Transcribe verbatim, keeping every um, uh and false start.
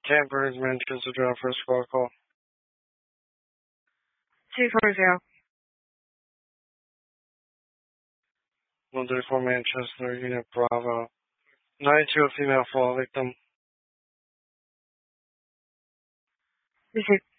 Camp Burns, Manchester, Drive, first squad call. two four zero. one thirty-four Manchester, Unit Bravo. nine two, a female fall victim. Received.